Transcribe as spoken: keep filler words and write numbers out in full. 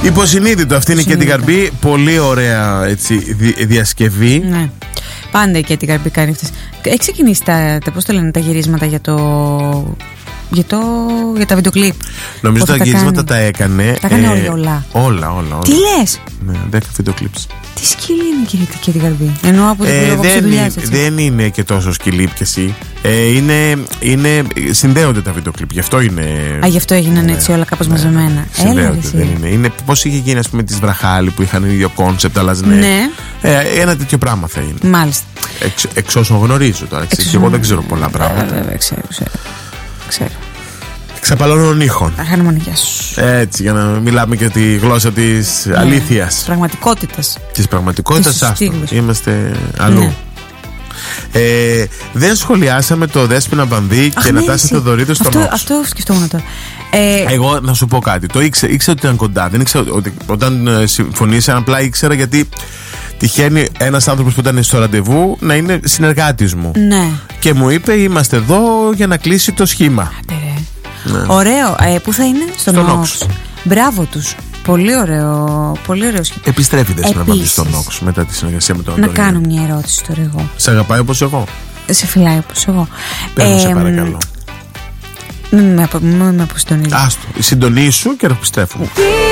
Υποσυνείδητο, αυτή είναι η Κέτι Γαρμπή. Πολύ ωραία έτσι, δι, διασκευή. Ναι. Πάντα η Κέτι Γαρμπή κάνει αυτές. Έχει ξεκινήσει τα, τα, πώς το λένε, τα γυρίσματα για το... Για, το, για τα βιντεοκλίπ. Νομίζω τα, τα γυρίσματα τα έκανε. Τα έκανε ε, όλα. Όλα, όλα, όλα. Τι λες? Ναι, δέκα βιντεοκλίπς. Τι σκυλί είναι, κύριε Κέτι Γαρμπή? Εννοώ από την ε, δεν, είναι, δεν είναι και τόσο σκυλί κι εσύ. Ε, είναι, είναι, συνδέονται τα βιντεοκλίπ. Γι' αυτό είναι. Α, γι' αυτό έγιναν έτσι όλα κάπως ναι, μαζεμένα. Συνδέονται. Δεν είναι. είναι πώς είχε γίνει, ας πούμε, τις Βραχάλη που είχαν ίδιο κόνσεπτ, αλλά ναι. ναι. Ε, ένα τέτοιο πράγμα θα είναι. Μάλιστα. Εξ, εξ όσων γνωρίζω τώρα. Εξ και εγώ δεν ξέρω πολλά πράγματα. Βέβαια, ξέρω, ξέρω. ξέρω. Ξαπαλώνων ήχων. Χαρμονικιά σου. Έτσι, για να μιλάμε και τη γλώσσα της ναι, αλήθειας. Της πραγματικότητας. Της πραγματικότητας, άστο. Είμαστε αλλού. Ναι. Ε, δεν σχολιάσαμε το Δέσποινα Βανδύ και ναι, Νατάσα Θεοδωρίδου στον Όξ. Αυτό σκεφτόμουν τώρα. Ε, Εγώ να σου πω κάτι. Το ήξερα, ήξερα ότι ήταν κοντά. Δεν ήξερα ότι όταν συμφωνήσαν, απλά ήξερα γιατί τυχαίνει ένας άνθρωπος που ήταν στο ραντεβού να είναι συνεργάτης μου. Ναι. Και μου είπε: είμαστε εδώ για να κλείσει το σχήμα. Άντε, ναι. Ωραίο. Ε, πού θα είναι? Στον, στον Όξ. Μπράβο τους. Πολύ ωραίο, πολύ ωραίο σχήμα. Επιστρέφει Δέσποινα Βανδύ στον Όξ μετά τη συνεργασία με τον Αντώνη. Να κάνω μια ερώτηση τώρα εγώ. Σε αγαπάει όπως εγώ? Σε φυλάει όπως εγώ. Πες μου, σε παρακαλώ. Μην με αποστονίζεις. Άστο, συντονίσου και επιστρέφουμε.